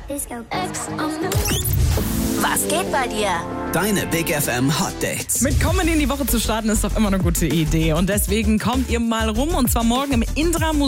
Was geht bei dir? Deine Big FM Hot Dates. Mit Comedy in die Woche zu starten ist doch immer eine gute Idee. Und deswegen kommt ihr mal rum. Und zwar morgen im Indra Museum.